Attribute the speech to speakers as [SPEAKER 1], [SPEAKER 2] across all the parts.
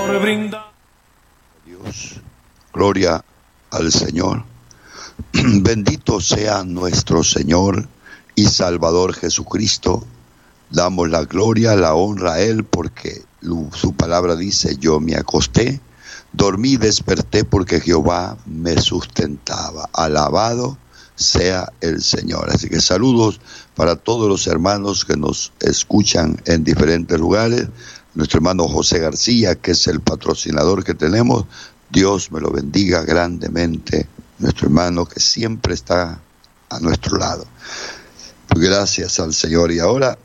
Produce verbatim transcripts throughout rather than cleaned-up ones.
[SPEAKER 1] por brindar.
[SPEAKER 2] Dios, gloria al Señor. Bendito sea nuestro Señor y Salvador Jesucristo. Damos la gloria, la honra a Él, porque su palabra dice: yo me acosté, dormí, desperté, porque Jehová me sustentaba. Alabado sea el Señor. Así que saludos para todos los hermanos que nos escuchan en diferentes lugares. Nuestro hermano José García, que es el patrocinador que tenemos, Dios me lo bendiga grandemente. Nuestro hermano que siempre está a nuestro lado. Gracias al Señor. Y ahora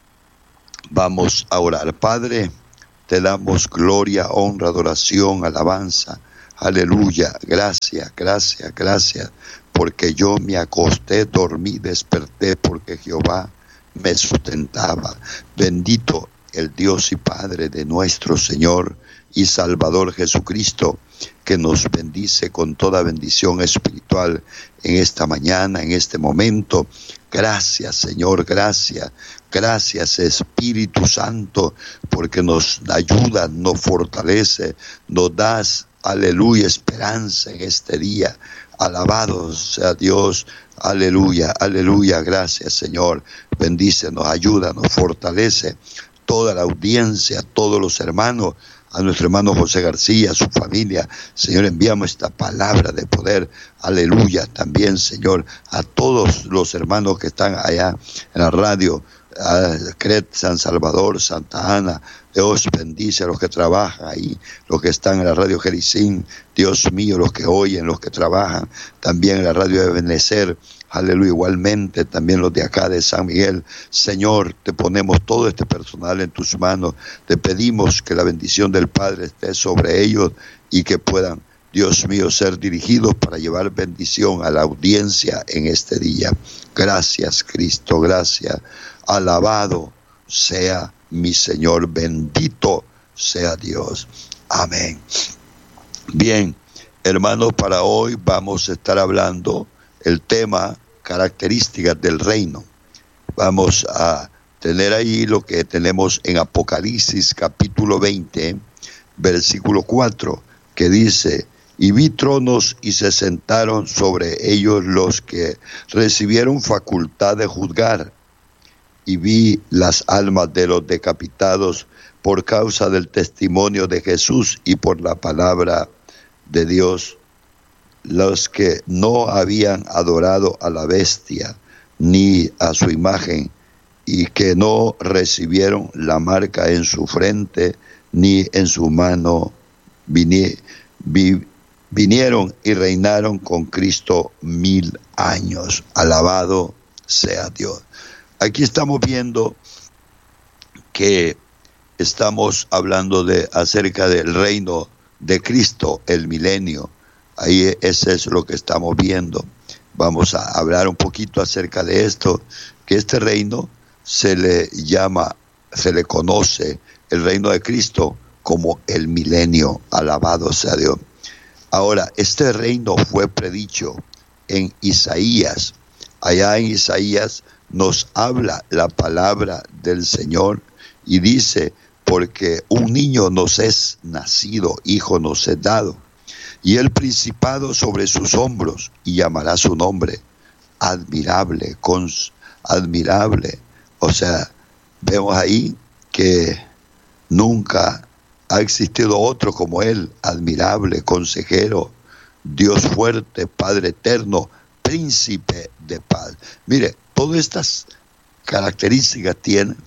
[SPEAKER 2] vamos a orar. Padre, te damos gloria, honra, adoración, alabanza. Aleluya. Gracias, gracias, gracias. Porque yo me acosté, dormí, desperté, porque Jehová me sustentaba. Bendito el Dios y Padre de nuestro Señor y Salvador Jesucristo, que nos bendice con toda bendición espiritual en esta mañana, en este momento. Gracias, Señor, gracias. Gracias, Espíritu Santo, porque nos ayuda, nos fortalece, nos das, aleluya, esperanza en este día. Alabado sea Dios, aleluya, aleluya. Gracias, Señor. Bendícenos, ayuda, nos fortalece. Toda la audiencia, todos los hermanos, a nuestro hermano José García, a su familia, Señor, enviamos esta palabra de poder, aleluya, también, Señor, a todos los hermanos que están allá en la radio, a Cret, San Salvador, Santa Ana. Dios bendice a los que trabajan ahí, los que están en la radio Jericín, Dios mío, los que oyen, los que trabajan, también en la radio de Benecer, aleluya, igualmente también los de acá de San Miguel. Señor, te ponemos todo este personal en tus manos, te pedimos que la bendición del Padre esté sobre ellos y que puedan, Dios mío, ser dirigidos para llevar bendición a la audiencia en este día. Gracias, Cristo, gracias. Alabado sea mi Señor, bendito sea Dios. Amén. Bien, hermanos, para hoy vamos a estar hablando el tema características del reino. Vamos a tener ahí lo que tenemos en Apocalipsis capítulo veinte, versículo cuatro, que dice: y vi tronos y se sentaron sobre ellos los que recibieron facultad de juzgar. Y vi las almas de los decapitados por causa del testimonio de Jesús y por la palabra de Dios, los que no habían adorado a la bestia ni a su imagen, y que no recibieron la marca en su frente ni en su mano, vini, vi, vinieron y reinaron con Cristo mil años. Alabado sea Dios. Aquí estamos viendo que estamos hablando de acerca del reino de Cristo, el milenio. Ahí ese es lo que estamos viendo. Vamos a hablar un poquito acerca de esto, que este reino se le llama, se le conoce, el reino de Cristo, como el milenio. Alabado sea Dios. Ahora, este reino fue predicho en Isaías. Allá en Isaías nos habla la palabra del Señor y dice: porque un niño nos es nacido, hijo nos es dado, y el principado sobre sus hombros, y llamará su nombre admirable, cons, admirable. O sea, vemos ahí que nunca ha existido otro como él, admirable, consejero, Dios fuerte, Padre eterno, príncipe de paz. Mire, todas estas características tiene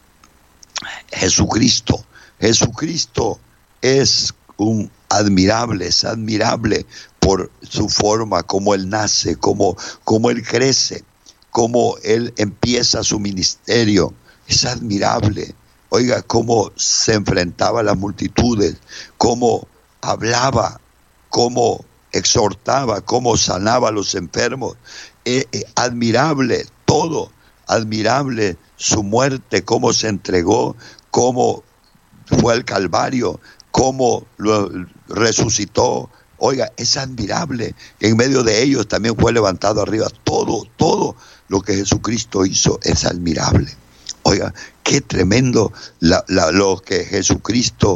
[SPEAKER 2] Jesucristo. Jesucristo es un admirable, es admirable por su forma, cómo Él nace, cómo, cómo Él crece, cómo Él empieza su ministerio. Es admirable. Oiga, cómo se enfrentaba a las multitudes, cómo hablaba, cómo exhortaba, cómo sanaba a los enfermos. Eh, eh, admirable todo, admirable su muerte, cómo se entregó, cómo fue al Calvario, cómo lo resucitó. Oiga, es admirable. En medio de ellos también fue levantado arriba. Todo, todo lo que Jesucristo hizo es admirable. Oiga, qué tremendo la, la, lo que Jesucristo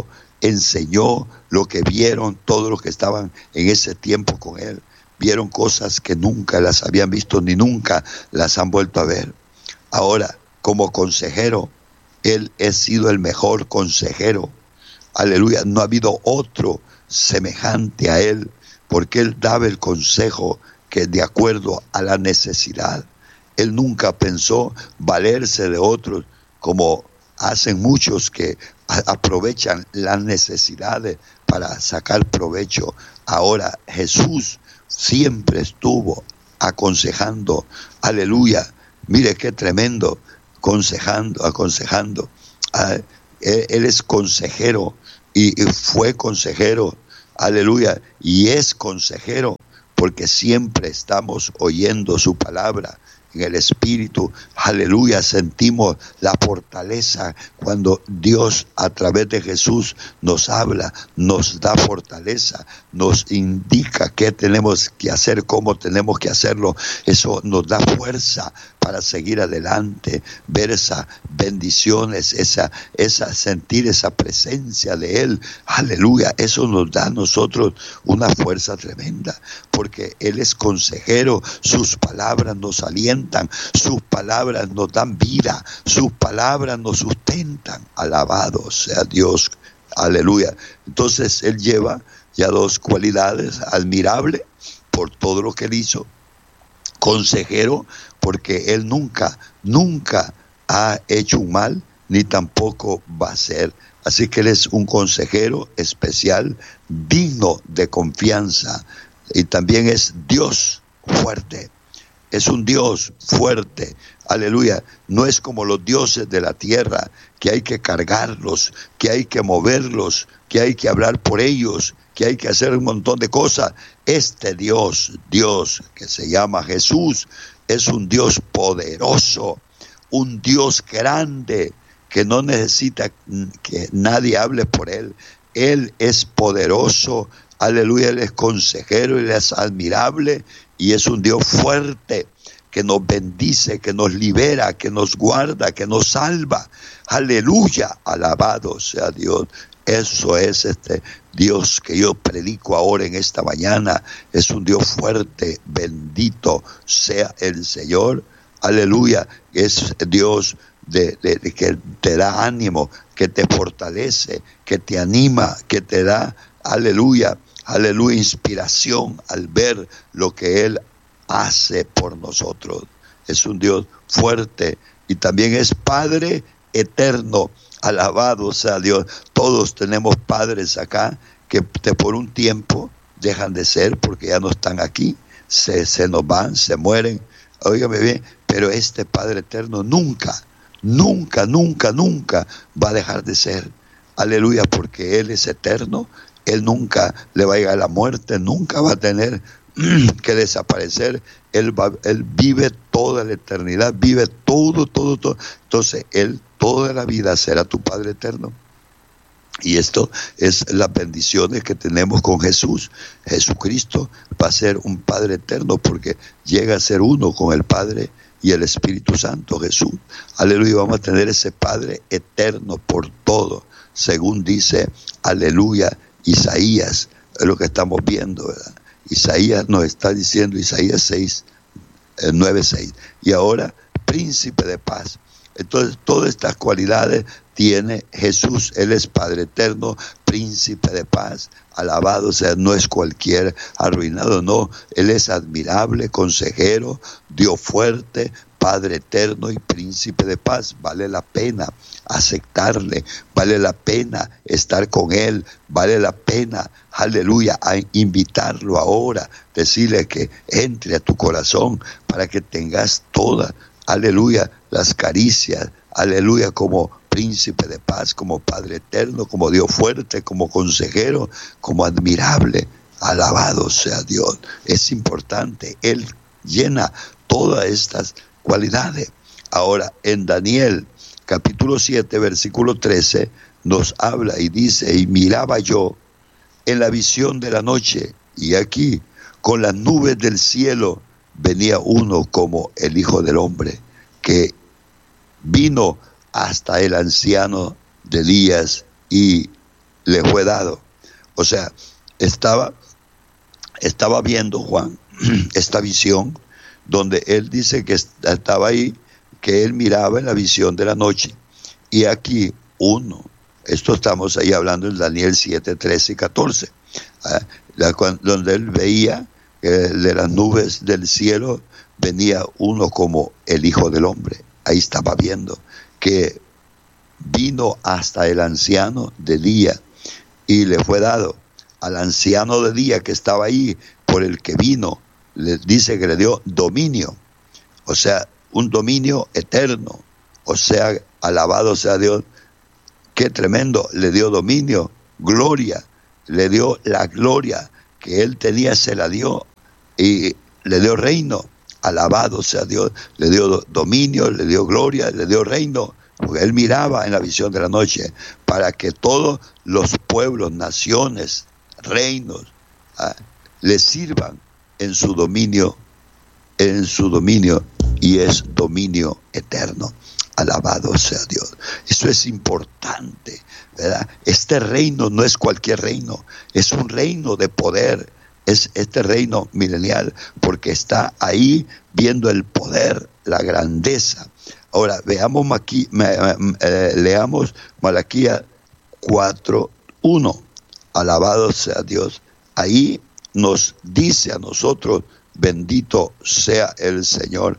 [SPEAKER 2] enseñó lo que vieron todos los que estaban en ese tiempo con él. Vieron cosas que nunca las habían visto ni nunca las han vuelto a ver. Ahora, como consejero, él ha sido el mejor consejero. Aleluya, no ha habido otro semejante a él, porque él daba el consejo que de acuerdo a la necesidad. Él nunca pensó valerse de otros como hacen muchos que aprovechan las necesidades para sacar provecho. Ahora Jesús siempre estuvo aconsejando, aleluya, mire qué tremendo, aconsejando, aconsejando. Ah, él, él es consejero y, y fue consejero, aleluya, y es consejero porque siempre estamos oyendo su palabra. En el Espíritu, aleluya, sentimos la fortaleza cuando Dios a través de Jesús nos habla, nos da fortaleza, nos indica qué tenemos que hacer, cómo tenemos que hacerlo. Eso nos da fuerza para seguir adelante, ver esas bendiciones, esa, esa, sentir esa presencia de Él, aleluya. Eso nos da a nosotros una fuerza tremenda, porque Él es consejero, sus palabras nos alientan, sus palabras nos dan vida, sus palabras nos sustentan. Alabado sea Dios, aleluya. Entonces Él lleva ya dos cualidades: admirable por todo lo que Él hizo, consejero porque Él nunca, nunca ha hecho un mal, ni tampoco va a ser. Así que Él es un consejero especial, digno de confianza, y también es Dios fuerte. Es un Dios fuerte, aleluya. No es como los dioses de la tierra, que hay que cargarlos, que hay que moverlos, que hay que hablar por ellos, que hay que hacer un montón de cosas. Este Dios, Dios que se llama Jesús, es un Dios poderoso, un Dios grande, que no necesita que nadie hable por Él. Él es poderoso, aleluya. Él es consejero, Él es admirable, y es un Dios fuerte, que nos bendice, que nos libera, que nos guarda, que nos salva. Aleluya, alabado sea Dios. Eso es este Dios que yo predico ahora en esta mañana. Es un Dios fuerte, bendito sea el Señor. Aleluya, es Dios de, de, de que te da ánimo, que te fortalece, que te anima, que te da, aleluya, aleluya, inspiración al ver lo que Él hace por nosotros. Es un Dios fuerte y también es Padre eterno. Alabado sea Dios. Todos tenemos padres acá que de por un tiempo dejan de ser porque ya no están aquí, se, se nos van, se mueren. Óigame bien, pero este Padre eterno nunca, nunca, nunca, nunca va a dejar de ser. Aleluya, porque Él es eterno. Él nunca le va a llegar la muerte, nunca va a tener que desaparecer. Él, va, él vive toda la eternidad, vive todo, todo, todo. Entonces, Él toda la vida será tu Padre eterno. Y esto es las bendiciones que tenemos con Jesús. Jesucristo va a ser un Padre eterno porque llega a ser uno con el Padre y el Espíritu Santo, Jesús. Aleluya, vamos a tener ese Padre eterno por todo, según dice, aleluya, Isaías. Es lo que estamos viendo, ¿verdad? Isaías nos está diciendo, Isaías seis, nueve, seis. Y ahora, príncipe de paz. Entonces, todas estas cualidades tiene Jesús. Él es Padre eterno, príncipe de paz. Alabado sea, no es cualquier arruinado, no. Él es admirable, consejero, Dios fuerte, Padre eterno y príncipe de paz. Vale la pena aceptarle, vale la pena estar con Él, vale la pena, aleluya, a invitarlo ahora, decirle que entre a tu corazón para que tengas todas, aleluya, las caricias, aleluya, como príncipe de paz, como Padre eterno, como Dios fuerte, como consejero, como admirable. Alabado sea Dios. Es importante, Él llena todas estas cualidades. Ahora, en Daniel capítulo siete, versículo trece, nos habla y dice, y miraba yo en la visión de la noche, y aquí, con las nubes del cielo, venía uno como el Hijo del Hombre, que vino hasta el anciano de días y le fue dado. O sea, estaba, estaba viendo Juan esta visión donde él dice que estaba ahí, que él miraba en la visión de la noche. Y aquí uno, esto estamos ahí hablando en Daniel siete, trece y catorce, ¿eh? la, donde él veía que de las nubes del cielo venía uno como el Hijo del Hombre. Ahí estaba viendo que vino hasta el anciano de día y le fue dado al anciano de día que estaba ahí, por el que vino, le dice que le dio dominio, o sea, un dominio eterno, o sea, alabado sea Dios. Qué tremendo, le dio dominio, gloria, le dio la gloria que él tenía, se la dio, y le dio reino, alabado sea Dios, le dio dominio, le dio gloria, le dio reino, porque él miraba en la visión de la noche, para que todos los pueblos, naciones, reinos, ¿ah? le sirvan en su dominio, en su dominio, y es dominio eterno. Alabado sea Dios. Eso es importante, ¿verdad? Este reino no es cualquier reino, es un reino de poder, es este reino milenial, porque está ahí viendo el poder, la grandeza. Ahora, veamos aquí, eh, leamos Malaquías cuatro uno. Alabado sea Dios. Ahí nos dice a nosotros, bendito sea el Señor.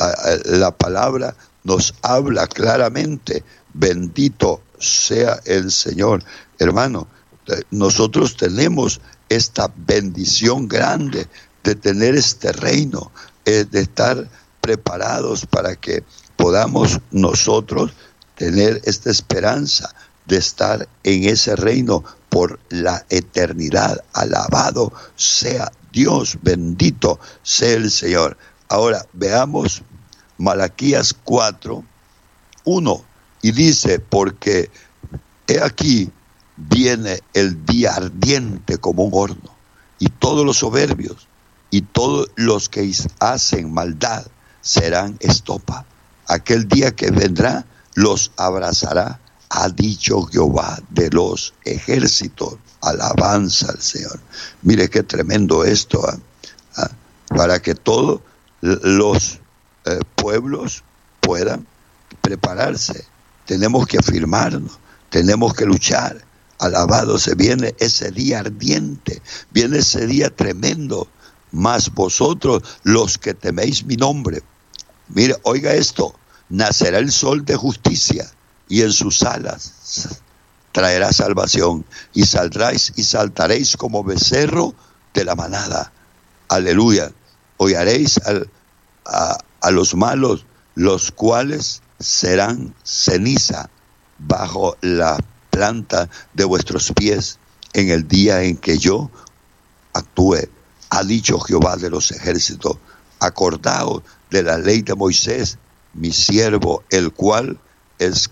[SPEAKER 2] La palabra nos habla claramente, bendito sea el Señor. Hermano, nosotros tenemos esta bendición grande de tener este reino, de estar preparados para que podamos nosotros tener esta esperanza de estar en ese reino por la eternidad. Alabado sea Dios, bendito sea el Señor. Ahora veamos Malaquías cuatro uno, y dice, porque he aquí viene el día ardiente como un horno, y todos los soberbios y todos los que hacen maldad serán estopa. Aquel día que vendrá los abrazará, ha dicho Jehová de los ejércitos. Alabanza al Señor. Mire qué tremendo esto, ¿eh? ¿Ah? Para que todos los eh, pueblos puedan prepararse, tenemos que afirmarnos, tenemos que luchar. Alabado se viene ese día ardiente, viene ese día tremendo. Mas vosotros, los que teméis mi nombre, mire, oiga esto, nacerá el sol de justicia, y en sus alas traerá salvación, y saldráis y saltaréis como becerro de la manada. Aleluya. Hollaréis al, a, a los malos, los cuales serán ceniza bajo la planta de vuestros pies en el día en que yo actúe, ha dicho Jehová de los ejércitos. Acordaos de la ley de Moisés, mi siervo, el cual es,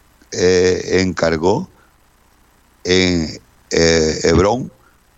[SPEAKER 2] eh, encargó en eh, Hebrón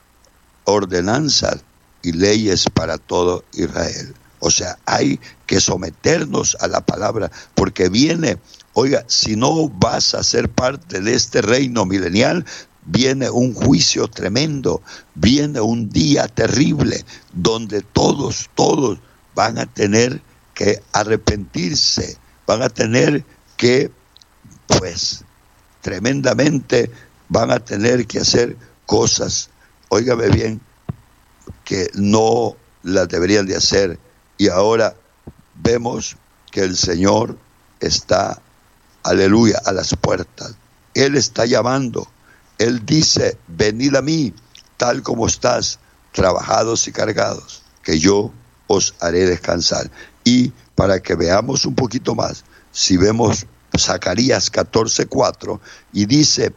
[SPEAKER 2] ordenanzas y leyes para todo Israel. O sea, hay que someternos a la palabra, porque viene, oiga, si no vas a ser parte de este reino milenial, viene un juicio tremendo, viene un día terrible, donde todos, todos van a tener que arrepentirse, van a tener que, pues, tremendamente, van a tener que hacer cosas, óigame bien, que no las deberían de hacer. Y ahora vemos que el Señor está, aleluya, a las puertas. Él está llamando. Él dice, venid a mí, tal como estás, trabajados y cargados, que yo os haré descansar. Y para que veamos un poquito más, si vemos Zacarías catorce cuatro, y dice,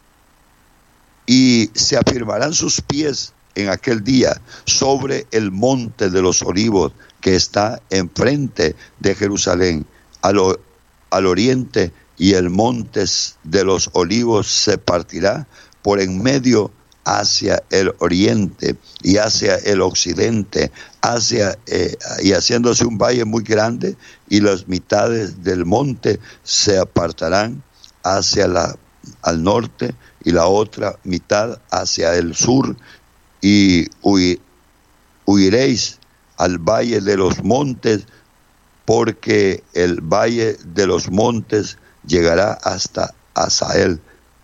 [SPEAKER 2] y se afirmarán sus pies en aquel día sobre el monte de los olivos que está enfrente de Jerusalén, al, al oriente, y el monte de los olivos se partirá por en medio hacia el oriente y hacia el occidente, hacia eh, y haciéndose un valle muy grande, y las mitades del monte se apartarán hacia la al norte y la otra mitad hacia el sur, y huy, huiréis al valle de los montes, porque el valle de los montes llegará hasta Hazael.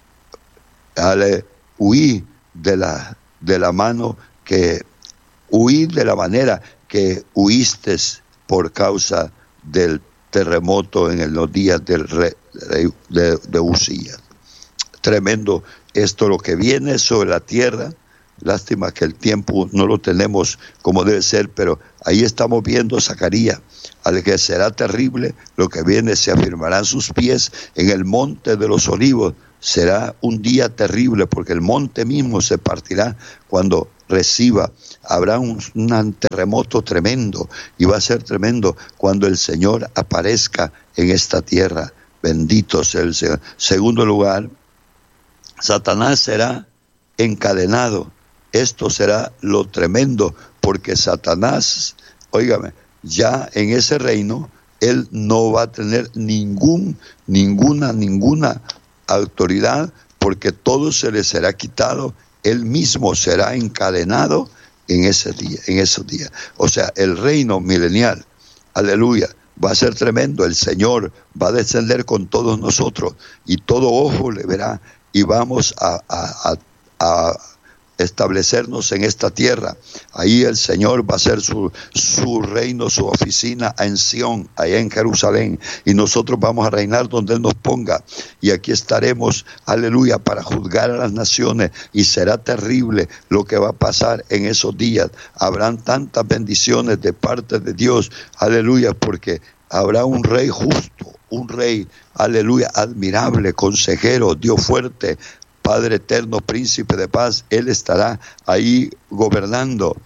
[SPEAKER 2] Ale, huí de la, de la mano que, huí de la manera que huiste por causa del terremoto en los días del rey de, de Uzías. Tremendo esto lo que viene sobre la tierra. Lástima que el tiempo no lo tenemos como debe ser, pero ahí estamos viendo Zacarías, al que será terrible lo que viene, se afirmarán sus pies en el monte de los olivos. Será un día terrible porque el monte mismo se partirá cuando reciba. Habrá un, un terremoto tremendo, y va a ser tremendo cuando el Señor aparezca en esta tierra. Bendito sea el Señor. Segundo lugar, Satanás será encadenado. Esto será lo tremendo, porque Satanás, óigame, ya en ese reino, él no va a tener ningún, ninguna, ninguna autoridad, porque todo se le será quitado. Él mismo será encadenado en ese día, en esos días. O sea, el reino milenial, aleluya, va a ser tremendo. El Señor va a descender con todos nosotros, y todo ojo le verá, y vamos a, a, a, a establecernos en esta tierra. Ahí el Señor va a hacer su, su reino, su oficina en Sión, allá en Jerusalén, y nosotros vamos a reinar donde Él nos ponga, y aquí estaremos, aleluya, para juzgar a las naciones, y será terrible lo que va a pasar en esos días. Habrán tantas bendiciones de parte de Dios, aleluya, porque habrá un rey justo, un rey, aleluya, admirable, consejero, Dios fuerte, Padre eterno, príncipe de paz. Él estará ahí gobernando.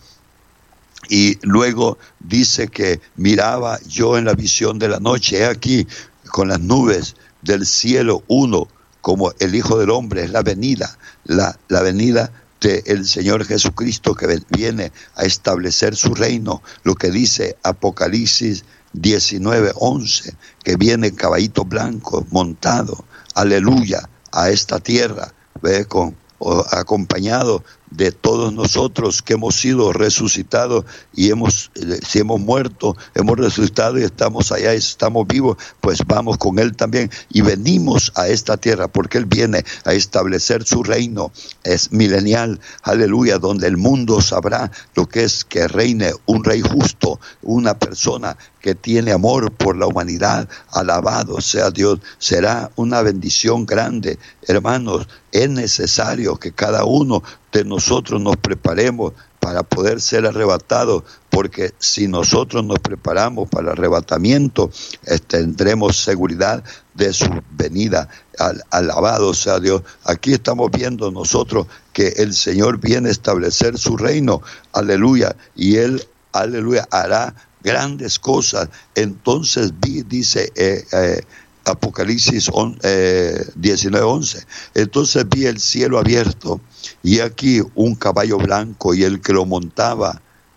[SPEAKER 2] Y luego dice que miraba yo en la visión de la noche, he aquí con las nubes del cielo uno como el Hijo del Hombre. Es la venida, la, la venida del Señor Jesucristo, que viene a establecer su reino. Lo que dice Apocalipsis diecinueve once, que viene en caballito blanco montado, aleluya, a esta tierra, ve, con o, acompañado de todos nosotros que hemos sido resucitados, y hemos, eh, si hemos muerto, hemos resucitado y estamos allá y estamos vivos, pues vamos con Él también, y venimos a esta tierra porque Él viene a establecer su reino, es milenial, aleluya, donde el mundo sabrá lo que es que reine un rey justo, una persona que tiene amor por la humanidad. Alabado sea Dios. Será una bendición grande, hermanos. Es necesario que cada uno de nosotros nos preparemos para poder ser arrebatados, porque si nosotros nos preparamos para el arrebatamiento, eh, tendremos seguridad de su venida. Al, alabado sea Dios. Aquí estamos viendo nosotros que el Señor viene a establecer su reino, aleluya, y Él, aleluya, hará grandes cosas. Entonces vi, dice eh, eh, Apocalipsis eh, diecinueve once, entonces vi el cielo abierto, y aquí un caballo blanco, y el que lo montaba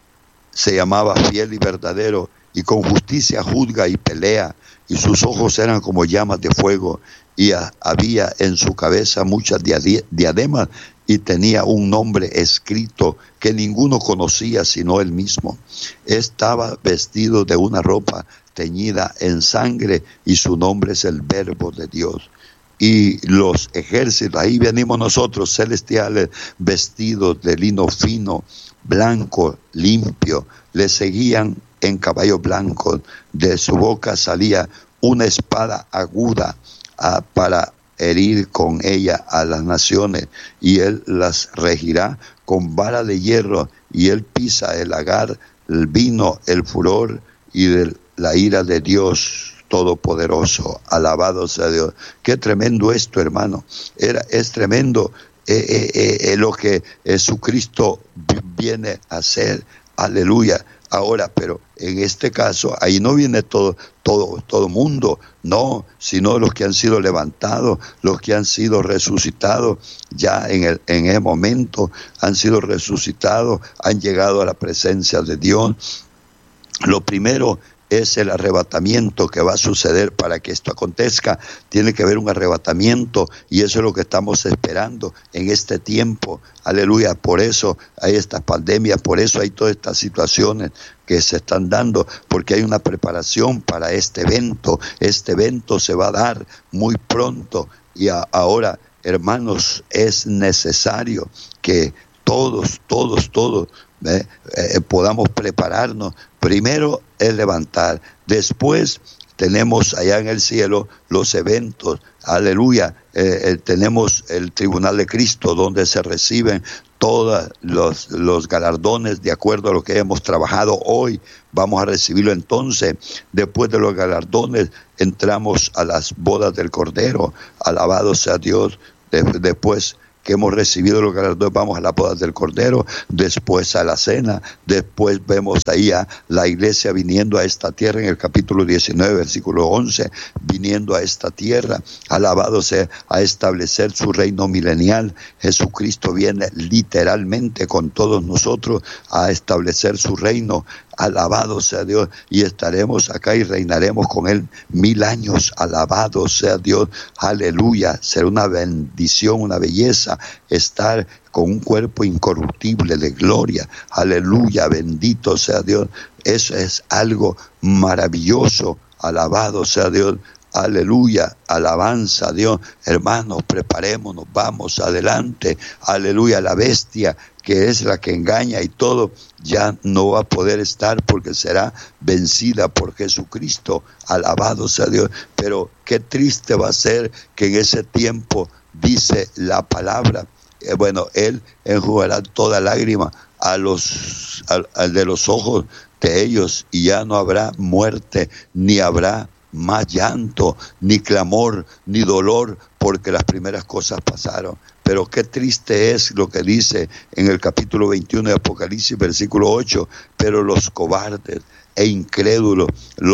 [SPEAKER 2] se llamaba Fiel y Verdadero, y con justicia juzga y pelea, y sus ojos eran como llamas de fuego, y a, había en su cabeza muchas diademas, y tenía un nombre escrito que ninguno conocía sino él mismo. Estaba vestido de una ropa teñida en sangre, y su nombre es el Verbo de Dios. Y los ejércitos, ahí venimos nosotros, celestiales, vestidos de lino fino, blanco, limpio, le seguían en caballo blanco. De su boca salía una espada aguda a, para herir con ella a las naciones, y él las regirá con vara de hierro, y él pisa el lagar, el vino, el furor y de la ira de Dios Todopoderoso. Alabado sea Dios. Qué tremendo esto, hermano. Era, es tremendo eh, eh, eh, lo que Jesucristo viene a hacer. Aleluya. Ahora, pero en este caso, ahí no viene todo, todo, todo mundo, no, sino los que han sido levantados, los que han sido resucitados, ya en el, en el momento han sido resucitados, han llegado a la presencia de Dios. Lo primero es el arrebatamiento que va a suceder para que esto acontezca. Tiene que haber un arrebatamiento y eso es lo que estamos esperando en este tiempo. Aleluya, por eso hay estas pandemias, por eso hay todas estas situaciones que se están dando, porque hay una preparación para este evento. Este evento se va a dar muy pronto y a, ahora, hermanos, es necesario que todos, todos, todos eh, eh, podamos prepararnos. Primero es levantar, después tenemos allá en el cielo los eventos, aleluya, eh, eh, tenemos el tribunal de Cristo donde se reciben todos los, los galardones de acuerdo a lo que hemos trabajado hoy. Vamos a recibirlo entonces. Después de los galardones entramos a las bodas del Cordero. Alabado sea Dios. De, después que hemos recibido los galardones, vamos a las bodas del Cordero, después a la cena, después vemos ahí a la iglesia viniendo a esta tierra en el capítulo diecinueve, versículo once, viniendo a esta tierra, alabado sea, a establecer su reino milenial. Jesucristo viene literalmente con todos nosotros a establecer su reino. Alabado sea Dios, y estaremos acá y reinaremos con Él mil años. Alabado sea Dios, aleluya. Será una bendición, una belleza estar con un cuerpo incorruptible de gloria. Aleluya, bendito sea Dios. Eso es algo maravilloso. Alabado sea Dios. Aleluya, alabanza a Dios. Hermanos, preparémonos, vamos adelante. Aleluya, la bestia que es la que engaña y todo, ya no va a poder estar porque será vencida por Jesucristo. Alabado sea Dios. Pero qué triste va a ser que en ese tiempo, dice la palabra, eh, bueno, Él enjugará toda lágrima a los, al, al de los ojos de ellos, y ya no habrá muerte, ni habrá más llanto, ni clamor, ni dolor, porque las primeras cosas pasaron. Pero qué triste es lo que dice en el capítulo veintiuno de Apocalipsis, versículo ocho, pero los cobardes e incrédulos,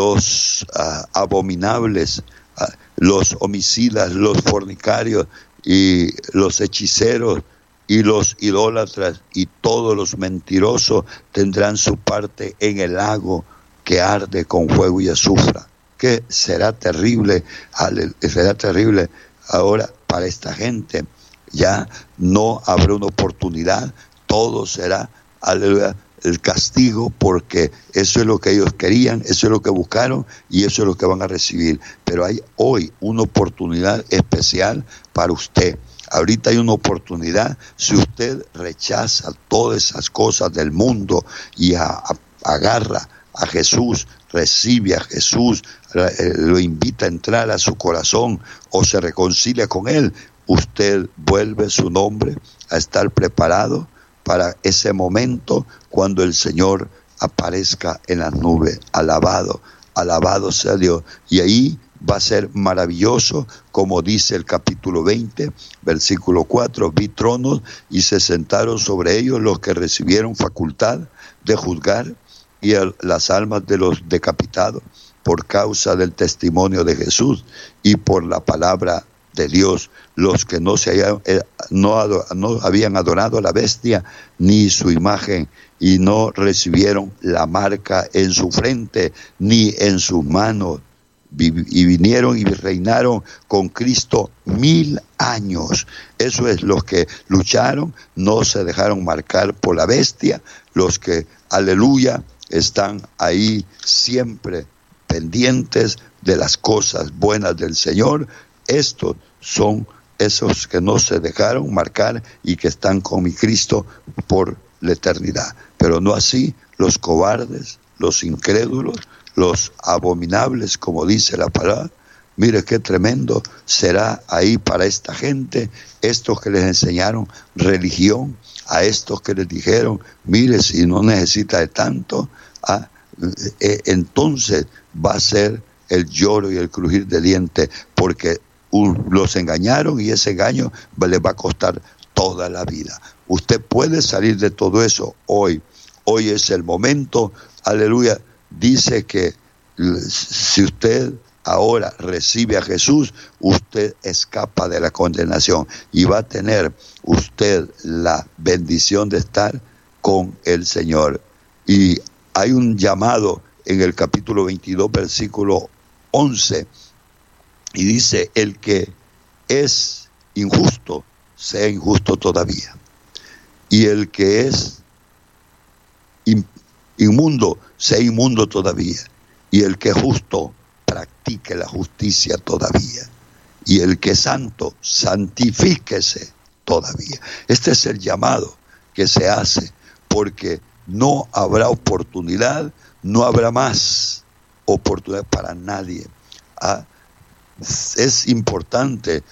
[SPEAKER 2] los uh, abominables, uh, los homicidas, los fornicarios y los hechiceros y los idólatras y todos los mentirosos tendrán su parte en el lago que arde con fuego y azufre. Que será terrible, será terrible ahora para esta gente. Ya no habrá una oportunidad, todo será, aleluya, el castigo, porque eso es lo que ellos querían, eso es lo que buscaron y eso es lo que van a recibir. Pero hay hoy una oportunidad especial para usted. Ahorita hay una oportunidad, si usted rechaza todas esas cosas del mundo y a, a, agarra a Jesús, recibe a Jesús, lo invita a entrar a su corazón o se reconcilia con Él, usted vuelve su nombre a estar preparado para ese momento cuando el Señor aparezca en las nubes. Alabado, alabado sea Dios. Y ahí va a ser maravilloso, como dice el capítulo veinte, versículo cuatro, vi tronos y se sentaron sobre ellos los que recibieron facultad de juzgar y el, las almas de los decapitados por causa del testimonio de Jesús y por la palabra de Dios, los que no se hayan, eh, no, ador, no habían adorado a la bestia ni su imagen y no recibieron la marca en su frente ni en sus manos, y vinieron y reinaron con Cristo mil años. Eso es, los que lucharon, no se dejaron marcar por la bestia, los que, aleluya, están ahí siempre pendientes de las cosas buenas del Señor. Estos son esos que no se dejaron marcar y que están con mi Cristo por la eternidad. Pero no así los cobardes, los incrédulos, los abominables, como dice la palabra. Mire qué tremendo será ahí para esta gente, estos que les enseñaron religión, a estos que les dijeron, mire, si no necesita de tanto, ah, eh, entonces va a ser el lloro y el crujir de dientes, porque un, los engañaron y ese engaño les va a costar toda la vida. Usted puede salir de todo eso hoy. Hoy es el momento, aleluya. Dice que si usted ahora recibe a Jesús, usted escapa de la condenación y va a tener usted la bendición de estar con el Señor. Y hay un llamado en el capítulo veintidós, versículo once, y dice: el que es injusto, sea injusto todavía, y el que es inmundo, sea inmundo todavía, y el que es justo, practique la justicia todavía, y el que es santo, santifíquese todavía. Este es el llamado que se hace, porque no habrá oportunidad, no habrá más oportunidad para nadie. Ah, es importante,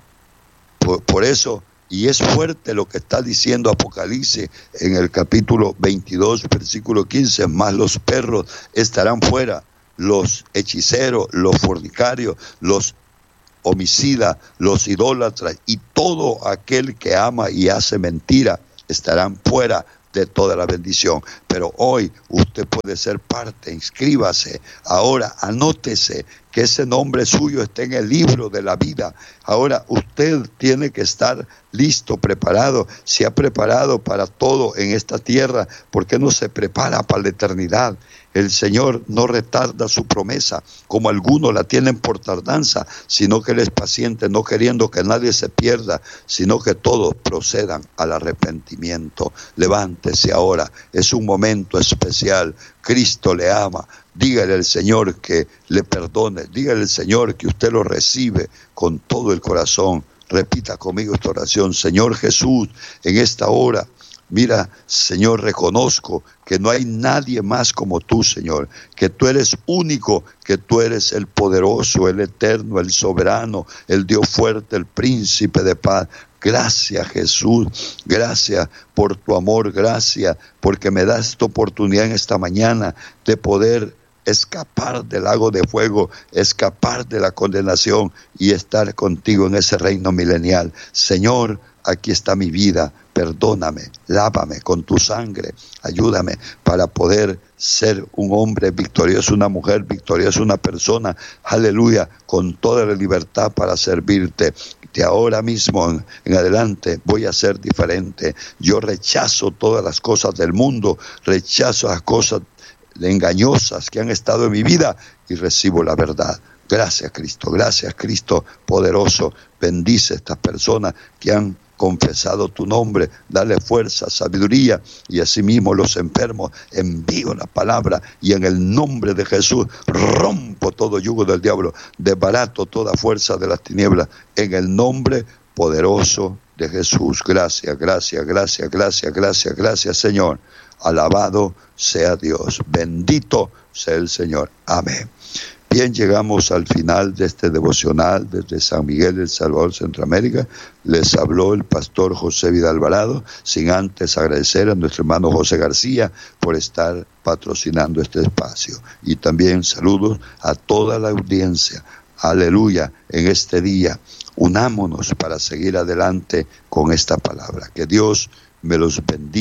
[SPEAKER 2] por, por eso, y es fuerte lo que está diciendo Apocalipsis en el capítulo veintidós, versículo quince: más los perros estarán fuera, los hechiceros, los fornicarios, los homicidas, los idólatras y todo aquel que ama y hace mentira estarán fuera de toda la bendición. Pero hoy usted puede ser parte, inscríbase, ahora anótese que ese nombre suyo esté en el libro de la vida. Ahora usted tiene que estar listo, preparado. Se ha preparado para todo en esta tierra, ¿por qué no se prepara para la eternidad? El Señor no retarda su promesa, como algunos la tienen por tardanza, sino que Él es paciente, no queriendo que nadie se pierda, sino que todos procedan al arrepentimiento. Levántese ahora, es un momento especial. Cristo le ama. Dígale al Señor que le perdone, dígale al Señor que usted lo recibe con todo el corazón. Repita conmigo esta oración: Señor Jesús, en esta hora, mira, Señor, reconozco que no hay nadie más como tú, Señor, que tú eres único, que tú eres el poderoso, el eterno, el soberano, el Dios fuerte, el príncipe de paz. Gracias, Jesús, gracias por tu amor, gracias porque me das esta oportunidad en esta mañana de poder escapar del lago de fuego, escapar de la condenación y estar contigo en ese reino milenial. Señor, aquí está mi vida, perdóname, lávame con tu sangre, ayúdame para poder ser un hombre victorioso, una mujer victoriosa, una persona, aleluya, con toda la libertad para servirte. De ahora mismo en, en adelante voy a ser diferente. Yo rechazo todas las cosas del mundo, rechazo las cosas engañosas que han estado en mi vida y recibo la verdad. Gracias, Cristo, gracias, Cristo poderoso. Bendice a estas personas que han confesado tu nombre, dale fuerza, sabiduría, y asimismo los enfermos, envío la palabra y en el nombre de Jesús rompo todo yugo del diablo, desbarato toda fuerza de las tinieblas en el nombre poderoso de Jesús. Gracias, gracias, gracias, gracias, gracias, gracias, Señor. Alabado sea Dios, bendito sea el Señor. Amén. Bien, llegamos al final de este devocional desde San Miguel, El Salvador, Centroamérica. Les habló el pastor José Vidal Alvarado, sin antes agradecer a nuestro hermano José García por estar patrocinando este espacio. Y también saludos a toda la audiencia. Aleluya, en este día, unámonos para seguir adelante con esta palabra. Que Dios me los bendiga.